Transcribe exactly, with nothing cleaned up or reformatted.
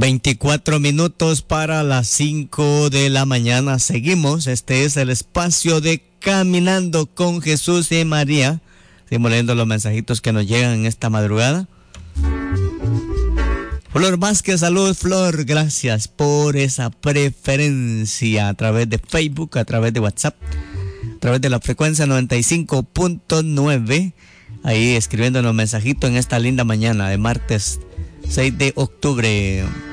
veinticuatro minutos para las cinco de la mañana. Seguimos. Este es el espacio de Caminando con Jesús y María. Seguimos leyendo los mensajitos que nos llegan en esta madrugada. Flor Vázquez, salud, Flor. Gracias por esa preferencia a través de Facebook, a través de WhatsApp, a través de la frecuencia noventa y cinco punto nueve. Ahí escribiéndonos mensajitos en esta linda mañana de martes seis de octubre.